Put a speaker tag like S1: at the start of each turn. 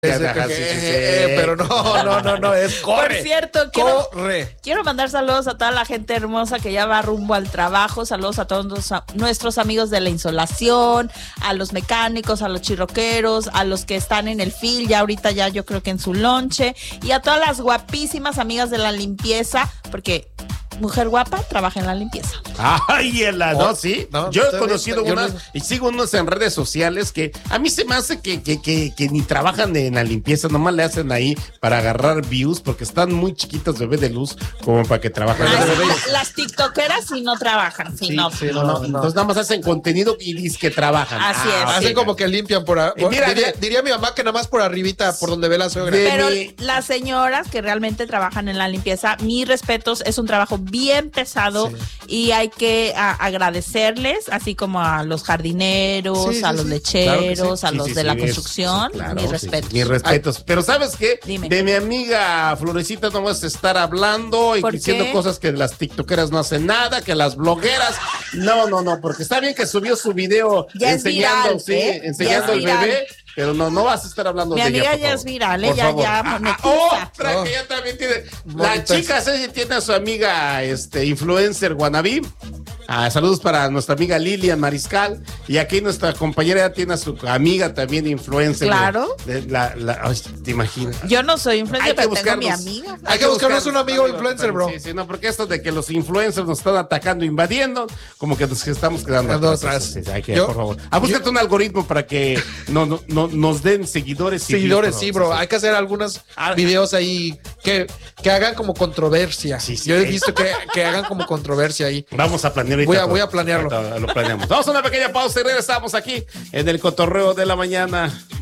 S1: Pero no, es corre.
S2: Por cierto, quiero mandar saludos a toda la gente hermosa que ya va rumbo al trabajo. Saludos a todos nuestros amigos de la insolación, a los mecánicos, a los chirroqueros, a los que están en el fil, ya ahorita ya yo creo que en su lonche, y a todas las guapísimas amigas de la limpieza, porque mujer guapa trabaja en la limpieza.
S3: Ay, no, sí. No, yo he conocido unas y sigo unos en redes sociales que a mí se me hace que ni trabajan en la limpieza, nomás le hacen ahí para agarrar views, porque están muy chiquitos bebé de luz como para que trabajen.
S2: Las tiktokeras sí no trabajan. No.
S3: Entonces nada más hacen contenido y dicen que trabajan.
S2: Así es.
S1: Hacen como que limpian diría mi mamá que nada más por arribita, por donde ve la suegra.
S2: Pero las señoras que realmente trabajan en la limpieza, mis respetos, es un trabajo bien pesado, y hay que agradecerles, así como a los jardineros, a los lecheros, claro, a los de la construcción, claro, mis respetos.
S3: Mis respetos. Pero ¿sabes qué?
S2: Dime.
S3: De mi amiga Florecita no vas a estar hablando y diciendo cosas que las tiktokeras no hacen nada, que las blogueras, no, porque está bien que subió su video
S2: ya enseñando,
S3: enseñando el bebé. Pero no vas a estar hablando de ella.
S2: Mi amiga ya es viral, ella ya monetiza.
S3: Otra que ella también tiene. La chica tiene a su amiga influencer wannabe. Saludos para nuestra amiga Lilian Mariscal. Y aquí nuestra compañera ya tiene a su amiga también influencer.
S2: Claro.
S3: ¿Te imaginas?
S2: Yo no soy influencer, pero tengo mi amiga.
S1: Hay que buscarnos un amigo influencer, bro.
S3: Sí, no, porque esto de que los influencers nos están atacando, invadiendo, como que nos estamos quedando atrás. Por favor. Búscate un algoritmo para que nos den seguidores.
S1: Seguidores, sí, bro. Hay que hacer algunos videos ahí que hagan como controversia. Yo he visto que hagan como controversia ahí.
S3: Vamos a planear.
S1: Voy a planearlo.
S3: Lo planeamos. Vamos a una pequeña pausa y regresamos aquí en el Cotorreo de la Mañana.